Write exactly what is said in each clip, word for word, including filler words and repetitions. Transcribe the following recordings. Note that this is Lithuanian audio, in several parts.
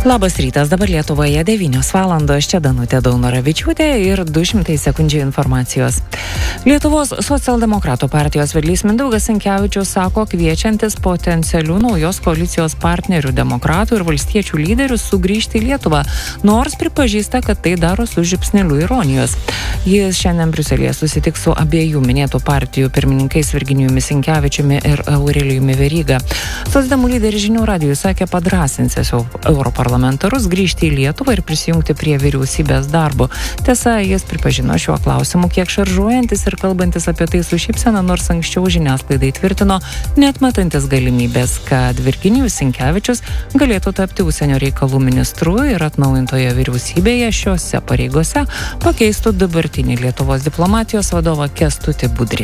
Labas rytas, dabar Lietuvoje devynios valandos, čia Danutė Daunoravičiūtė ir du šimtai sekundžių informacijos. Lietuvos socialdemokratų partijos vedlys Mindaugas Sinkevičius sako, kviečiantis potencialių naujos koalicijos partnerių demokratų ir valstiečių lyderius sugrįžti į Lietuvą, nors pripažįsta, kad tai daro su žipsneliu ironijos. Jis šiandien Briuselyje susitiks su abiejų minėtų partijų pirmininkais Virginijumi Sinkevičiumi ir Aurelijumi Veryga. Socdemų lyderis Žinių radijui sakė, padrasinsis europarlamentarus grįžti į Lietuvą ir prisijungti prie vyriausybės darbo. Tiesa, jis pripažino šiuo klausimu kiek šaržuojantis ir kalbantis apie tai su šypsena, nors anksčiau žiniasklaidai tvirtino, neatmetantis galimybės, kad Virginijus Sinkevičius galėtų tapti užsienio reikalų ministru ir atnaujintoje vyriausybėje šiose pareigose pakeistų dabartinį Lietuvos diplomatijos vadovą Kęstutį Budrį.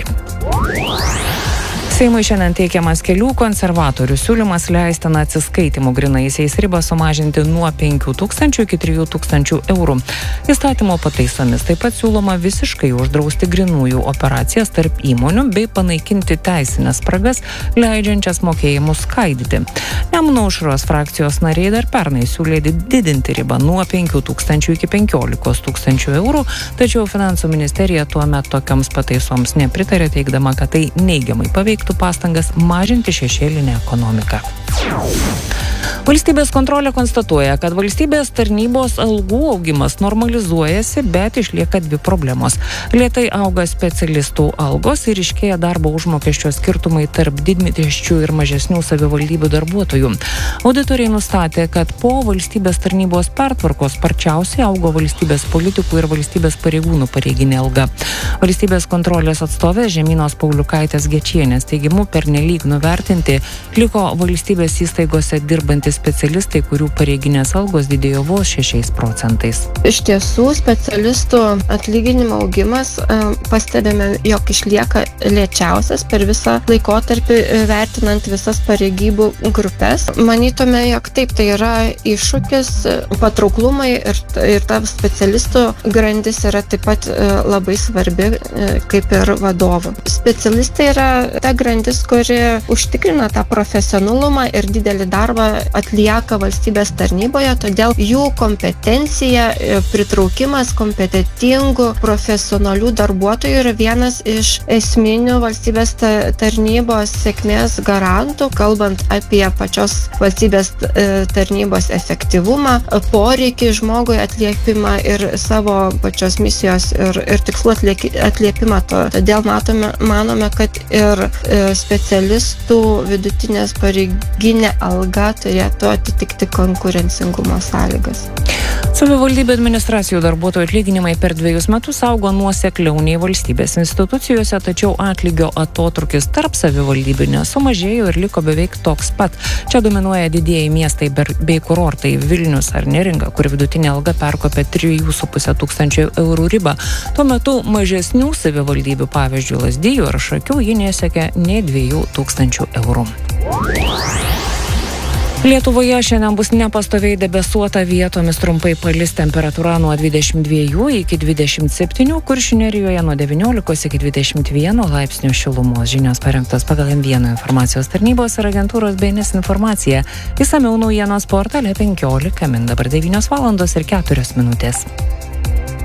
Seimui šiandien teikiamas kelių konservatorių siūlymas leistiną atsiskaitimų grynaisiais ribą sumažinti nuo penkių tūkstančių iki trijų tūkstančių eurų. Įstatymo pataisomis taip pat siūloma visiškai uždrausti grynųjų operacijas tarp įmonių bei panaikinti teisinės spragas, leidžiančias mokėjimus skaidyti. Nemuno aušros frakcijos nariai dar pernai siūlė didinti ribą nuo penkių tūkstančių iki penkiolikos tūkstančių eurų, tačiau finansų ministerija tuomet tokioms pataisoms nepritarė, teigdama, kad tai neigiamai paveiktų pastangas mažinti šešėlinę ekonomiką. Valstybės kontrolė konstatuoja, kad valstybės tarnybos algų augimas normalizuojasi, bet išlieka dvi problemos. Lėtai auga specialistų algos ir iškėja darbo užmokesčio skirtumai tarp didmiesčių ir mažesnių savivaldybių darbuotojų. Auditoriai nustatė, kad po valstybės tarnybos pertvarkos sparčiausiai augo valstybės politikų ir valstybės pareigūnų pareiginė alga. Valstybės kontrolės atstovės Žemynos Pauliukaitės Gečienės teigimu pernelyg nuvertinti liko valstybės įstaigose dirbantys specialistai, kurių pareiginės algos didėjo vos šešiais procentais. Iš tiesų, specialistų atlyginimo augimas e, pastebėme, jog išlieka lėčiausias per visą laikotarpį vertinant visas pareigybų grupės. Manytume, jog taip, tai yra iššūkis patrauklumai ir, ir ta specialistų grandis yra taip pat e, labai svarbi e, kaip ir vadovų. Specialistai yra ta grandis, kuri užtikrina tą profesionalumą ir didelį darbą atlieka valstybės tarnyboje, todėl jų kompetencija, pritraukimas kompetentingų profesionalių darbuotojų yra vienas iš esminių valstybės tarnybos sėkmės garantų, kalbant apie pačios valstybės tarnybos efektyvumą, poreikį žmogui atliepimą ir savo pačios misijos ir, ir tikslų atliepimą. Todėl matome, manome, kad ir specialistų vidutinės pareiginė alga turėtų atitikti konkurencingumo sąlygas. Savivaldybių administracijų darbuotojų atlyginimai per dviejus metus augo nuosekliau nei valstybės institucijose, tačiau atlygio atotrukis tarp savivaldybių nesumažėjo ir liko beveik toks pat. Čia dominuoja didieji miestai bei kurortai Vilnius ar Neringa, kur vidutinė alga perkopė trijų su puse tūkstančių eurų ribą. Tuo metu mažesnių savivaldybių, pavyzdžiui, Lazdijų ar Šakių, ji nesiekia nei dviejų tūkstančių eurų. Lietuvoje šiandien bus nepastoviai debesuota, vietomis trumpai palis, temperatūra nuo dvidešimt dviejų iki dvidešimt septynių, Kuršių Nerijoje nuo devyniolikos iki dvidešimt vieno laipsnių šilumos. Žinios parengtos pagal M vienas informacijos tarnybos ir agentūros B N S informacija. Išsamiau naujienos portale penkiolika min, dabar devynios valandos ir keturios minutės.